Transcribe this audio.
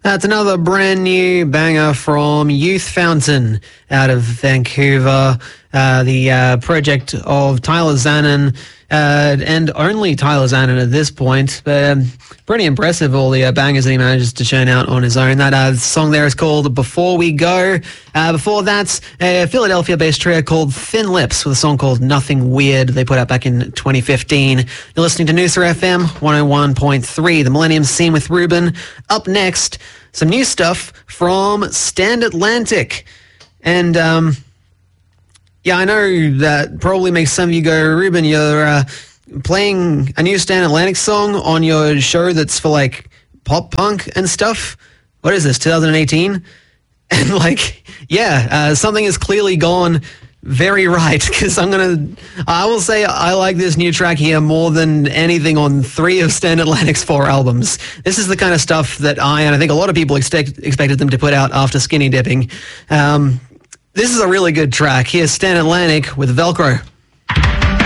That's another brand new banger from Youth Fountain out of Vancouver, the project of Tyler Zanin, and only Tyler Zanin at this point, but pretty impressive, all the bangers that he manages to churn out on his own. That song there is called Before We Go. Before that, a Philadelphia-based trio called Thin Lips with a song called Nothing Weird they put out back in 2015. You're listening to Noosa FM 101.3, the Millennium Scene with Ruben. Up next, some new stuff from Stand Atlantic. And, yeah, I know that probably makes some of you go, Ruben, you're playing a new Stand Atlantic song on your show that's for, like, pop punk and stuff. What is this, 2018? And, like, yeah, something has clearly gone very right, because I will say I like this new track here more than anything on 3 of Stand Atlantic's 4 albums. This is the kind of stuff that and I think a lot of people expected them to put out after Skinny Dipping. This is a really good track. Here's Stand Atlantic with Velcro.